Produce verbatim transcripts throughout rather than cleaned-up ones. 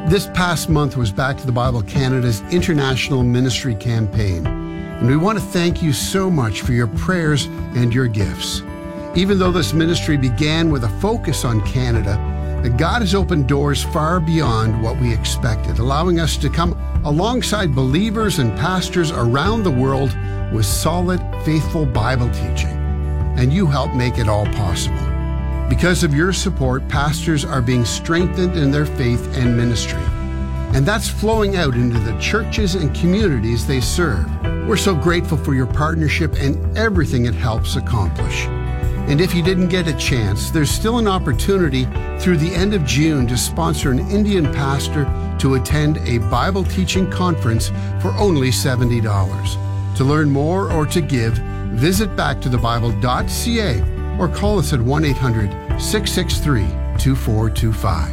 This past month was Back to the Bible Canada's international ministry campaign, and we want to thank you so much for your prayers and your gifts. Even though this ministry began with a focus on Canada, God has opened doors far beyond what we expected, allowing us to come alongside believers and pastors around the world with solid, faithful Bible teaching. And you help make it all possible. Because of your support, pastors are being strengthened in their faith and ministry. And that's flowing out into the churches and communities they serve. We're so grateful for your partnership and everything it helps accomplish. And if you didn't get a chance, there's still an opportunity through the end of June to sponsor an Indian pastor to attend a Bible teaching conference for only seventy dollars. To learn more or to give, visit back to the bible dot c a or call us at one eight hundred, six six three, two four two five.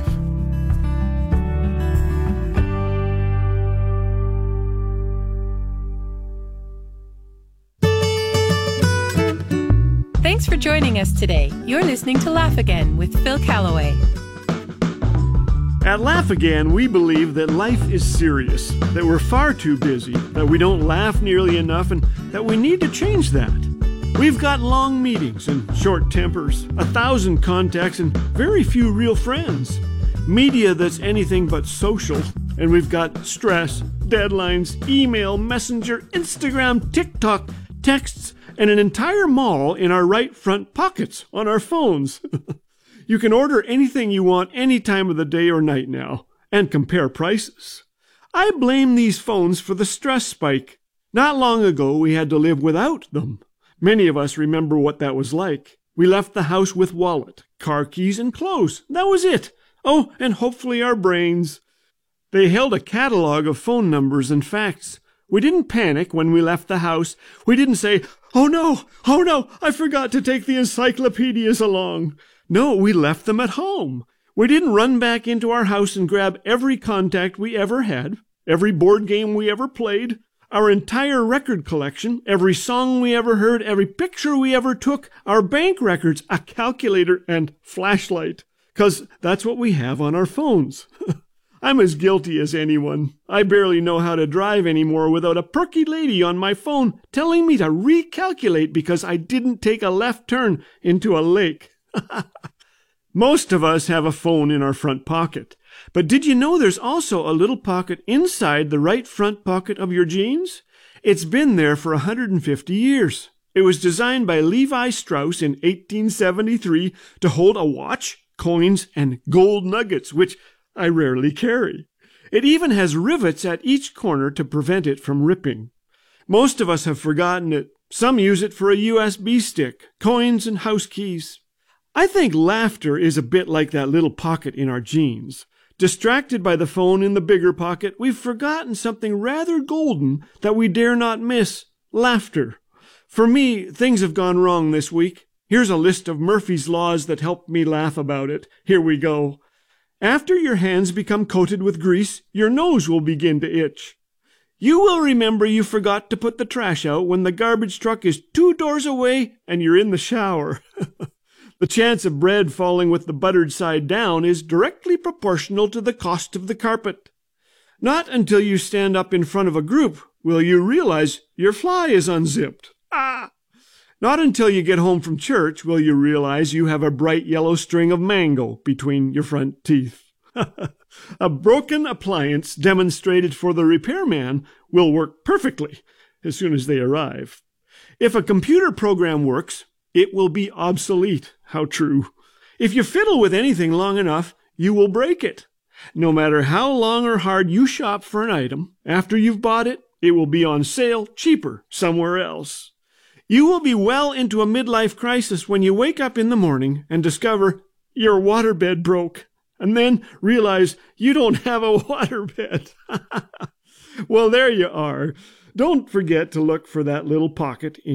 Thanks for joining us today. You're listening to Laugh Again with Phil Callaway. At Laugh Again, we believe that life is serious, that we're far too busy, that we don't laugh nearly enough, and that we need to change that. We've got long meetings and short tempers, a thousand contacts, and very few real friends. Media that's anything but social, and we've got stress, deadlines, email, messenger, Instagram, TikTok, texts, and an entire mall in our right front pockets on our phones. You can order anything you want any time of the day or night now, and compare prices. I blame these phones for the stress spike. Not long ago, we had to live without them. Many of us remember what that was like. We left the house with wallet, car keys, and clothes. That was it. Oh, and hopefully our brains. They held a catalog of phone numbers and facts. We didn't panic when we left the house. We didn't say, oh no, oh no, I forgot to take the encyclopedias along. No, we left them at home. We didn't run back into our house and grab every contact we ever had, every board game we ever played, our entire record collection, every song we ever heard, every picture we ever took, our bank records, a calculator, and flashlight. 'Cause that's what we have on our phones. I'm as guilty as anyone. I barely know how to drive anymore without a perky lady on my phone telling me to recalculate because I didn't take a left turn into a lake. Most of us have a phone in our front pocket. But did you know there's also a little pocket inside the right front pocket of your jeans? It's been there for one hundred fifty years. It was designed by Levi Strauss in eighteen seventy-three to hold a watch, coins, and gold nuggets, which I rarely carry. It even has rivets at each corner to prevent it from ripping. Most of us have forgotten it. Some use it for a U S B stick, coins, and house keys. I think laughter is a bit like that little pocket in our jeans. Distracted by the phone in the bigger pocket, we've forgotten something rather golden that we dare not miss: laughter. For me, things have gone wrong this week. Here's a list of Murphy's Laws that helped me laugh about it. Here we go. After your hands become coated with grease, your nose will begin to itch. You will remember you forgot to put the trash out when the garbage truck is two doors away and you're in the shower. The chance of bread falling with the buttered side down is directly proportional to the cost of the carpet. Not until you stand up in front of a group will you realize your fly is unzipped. Ah! Not until you get home from church will you realize you have a bright yellow string of mango between your front teeth. A broken appliance demonstrated for the repairman will work perfectly as soon as they arrive. If a computer program works, it will be obsolete. How true. If you fiddle with anything long enough, you will break it. No matter how long or hard you shop for an item, after you've bought it, it will be on sale cheaper somewhere else. You will be well into a midlife crisis when you wake up in the morning and discover your waterbed broke, and then realize you don't have a waterbed. Well, there you are. Don't forget to look for that little pocket in